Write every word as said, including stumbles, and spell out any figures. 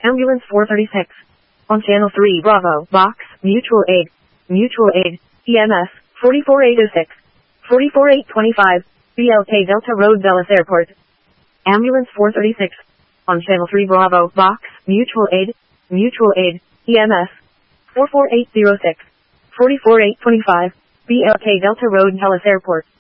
Ambulance four thirty-six. On Channel three Bravo, Box, Mutual Aid, Mutual Aid, E M S, forty-four eight oh six, forty-four eight twenty-five, B L K Delta Road Dulles Airport. Ambulance four thirty-six. On Channel three Bravo, Box, Mutual Aid, Mutual Aid, E M S, four four eight oh six, forty-four eight twenty-five, B L K Delta Road Dulles Airport.